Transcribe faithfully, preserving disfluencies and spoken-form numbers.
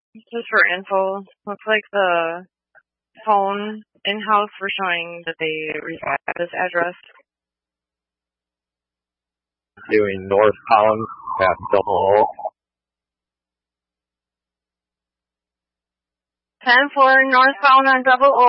Just for info, looks like the phone in-house were showing that they reside at this address. Doing northbound past Double O. ten four northbound on Double O.